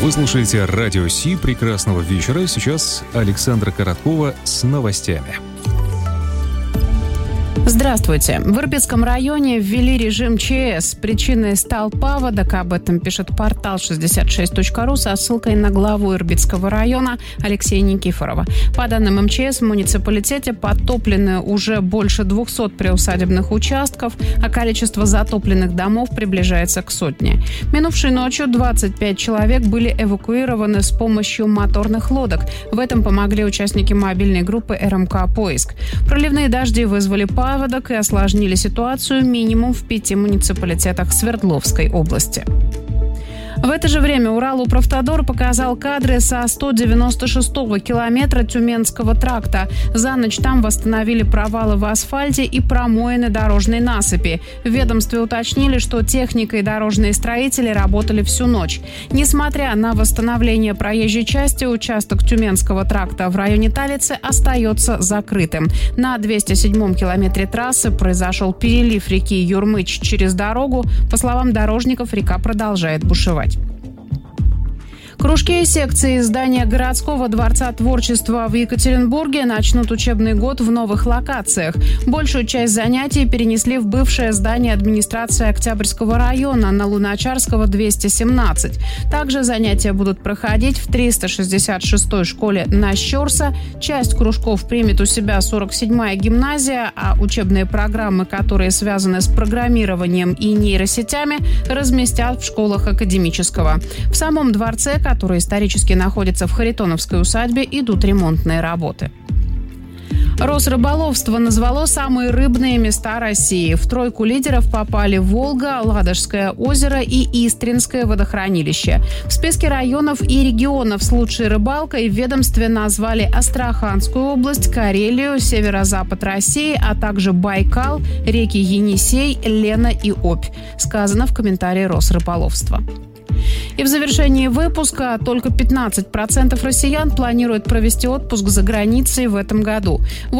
Вы слушаете Радио Си. Прекрасного вечера. Сейчас Александра Короткова с новостями. Здравствуйте. В Ирбитском районе ввели режим ЧС. Причиной стал паводок. Об этом пишет портал 66.ру со ссылкой на главу Ирбитского района Алексея Никифорова. По данным МЧС, в муниципалитете подтоплены уже больше 200 приусадебных участков, а количество затопленных домов приближается к 100. Минувшей ночью 25 человек были эвакуированы с помощью моторных лодок. В этом помогли участники мобильной группы РМК «Поиск». Проливные дожди вызвали паводок и осложнили ситуацию минимум в 5 муниципалитетах Свердловской области. В это же время Уралуправтодор показал кадры со 196-го километра Тюменского тракта. За ночь там восстановили провалы в асфальте и промоины дорожной насыпи. В ведомстве уточнили, что техника и дорожные строители работали всю ночь. Несмотря на восстановление проезжей части, участок Тюменского тракта в районе Талицы остается закрытым. На 207-м километре трассы произошел перелив реки Юрмыч через дорогу. По словам дорожников, река продолжает бушевать. Кружки и секции здания городского дворца творчества в Екатеринбурге начнут учебный год в новых локациях. Большую часть занятий перенесли в бывшее здание администрации Октябрьского района на Луначарского, 217. Также занятия будут проходить в 366-й школе на Щорса. Часть кружков примет у себя 47-я гимназия, а учебные программы, которые связаны с программированием и нейросетями, разместят в школах академического. В самом дворце, который исторически находится в Харитоновской усадьбе, идут ремонтные работы. Росрыболовство назвало самые рыбные места России. В тройку лидеров попали Волга, Ладожское озеро и Истринское водохранилище. В списке районов и регионов с лучшей рыбалкой в ведомстве назвали Астраханскую область, Карелию, северо-запад России, а также Байкал, реки Енисей, Лена и Обь, сказано в комментарии Росрыболовства. И в завершении выпуска только 15% россиян планируют провести отпуск за границей в этом году.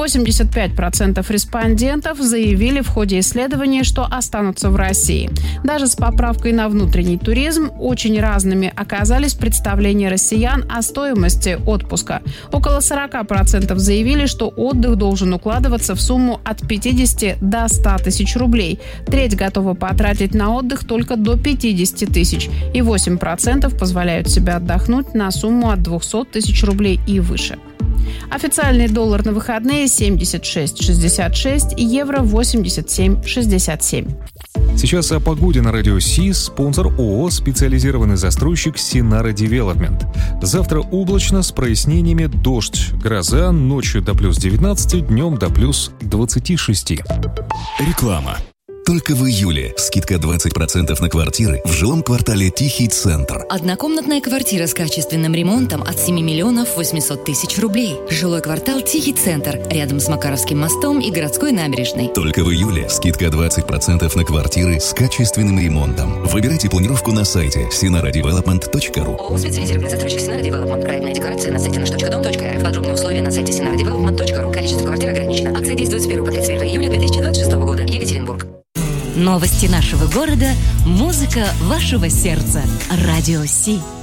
85% респондентов заявили в ходе исследования, что останутся в России. Даже с поправкой на внутренний туризм очень разными оказались представления россиян о стоимости отпуска. Около 40% заявили, что отдых должен укладываться в сумму от 50 до 100 тысяч рублей. Треть готова потратить на отдых только до 50 тысяч. И 8% позволяют себе отдохнуть на сумму от 200 тысяч рублей и выше. Официальный доллар на выходные 76,66, евро 87,67. Сейчас о погоде на Радио Си. Спонсор ООО «Специализированный застройщик Синара Девелопмент». Завтра облачно с прояснениями, дождь, гроза, ночью до плюс 19, днем до плюс 26. Реклама. Только в июле скидка 20% на квартиры в жилом квартале «Тихий центр». Однокомнатная квартира с качественным ремонтом от 7 миллионов 800 тысяч рублей. Жилой квартал «Тихий центр» рядом с Макаровским мостом и городской набережной. Только в июле скидка 20% на квартиры с качественным ремонтом. Выбирайте планировку на сайте sinaradevelopment.ru. ООО «Специализированный застройщик Синара Девелопмент». Проектная декорация на сайте nаш.дом.рф. Подробные условия на сайте sinaradevelopment.ru. Количество квартир ограничено. Акция действует с 1 по 31 июля 2026 года. Екатеринбург. Новости нашего города, музыка вашего сердца. Радио Си.